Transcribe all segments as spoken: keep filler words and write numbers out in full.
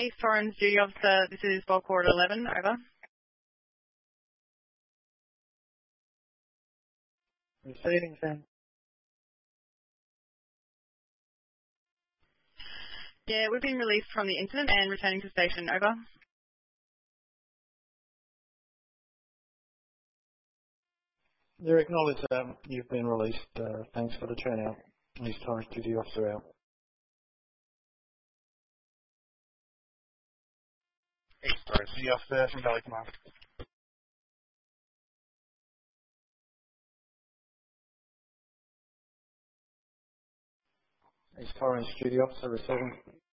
East Torrens Duty Officer, this is Bulk Order eleven, over. Receiving, Sam. Yeah, we've been released from the incident and returning to station, over. You acknowledge um, you've been released. Uh, thanks for the turnout. East Torrens Duty Officer out. East Torrens Duty Officer from Valley Command. East Torrens Duty Officer receiving.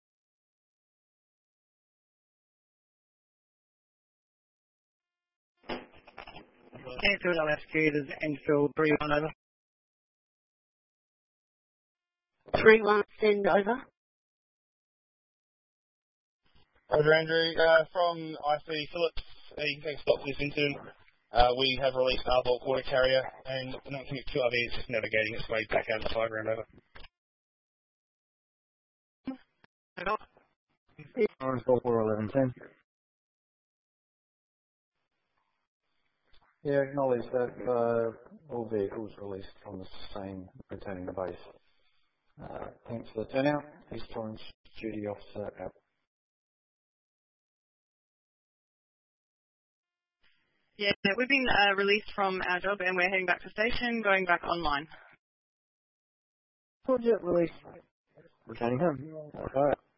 Enfield L S Q, there's Enfield three one, over. three one, send over. Roger, Andrew. Uh, from I C Phillips, uh, you can take stock to this incident. Uh, we have released our bulk water carrier and the nineteen two R V is just navigating its way back out of the fire ground, over. East Torrens Bulk Order eleven, ten. Yeah, acknowledge that uh, all vehicles released from the scene returning to base. Uh, thanks for the turnout. East Torrens Duty Officer out. Yeah, we've been uh, released from our job and we're heading back to station, going back online. Project release. Returning home. Alright.